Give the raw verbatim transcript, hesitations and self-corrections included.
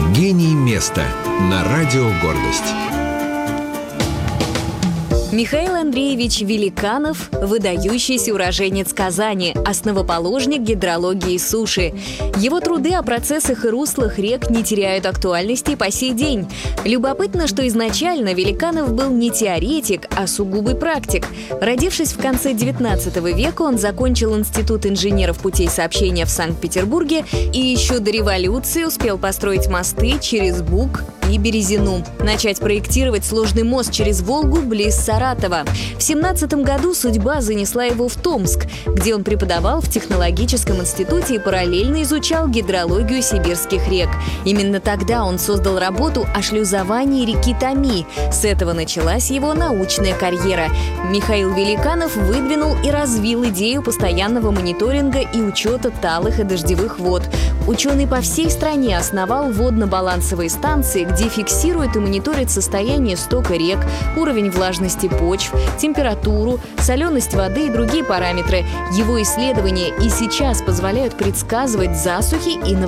Гений места на радио «Гордость». Михаил Андреевич Великанов – выдающийся уроженец Казани, основоположник гидрологии суши. Его труды о процессах и руслах рек не теряют актуальности по сей день. Любопытно, что изначально Великанов был не теоретик, а сугубый практик. Родившись в конце девятнадцатого века, он закончил Институт инженеров путей сообщения в Санкт-Петербурге и еще до революции успел построить мосты через Буг и Березину, начать проектировать сложный мост через Волгу близ Саратова. В семнадцатом году судьба занесла его в Томск, где он преподавал в технологическом институте и параллельно изучал гидрологию сибирских рек. Именно тогда он создал работу о шлюзовании реки Томи. С этого началась его научная карьера. Михаил Великанов выдвинул и развил идею постоянного мониторинга и учета талых и дождевых вод. Ученый по всей стране основал водно-балансовые станции, где фиксирует и мониторит состояние стока рек, уровень влажности почв, температуру, соленость воды и другие параметры. Его исследования и сейчас позволяют предсказывать засухи и наводнения.